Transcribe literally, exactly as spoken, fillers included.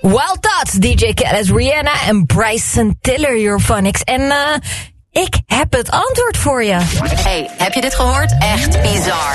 Wild Thoughts, D J Khaled, Rihanna en Bryson Tiller, Eurofonics. En uh, ik heb het antwoord voor je. Hey, heb je dit gehoord? Echt bizar.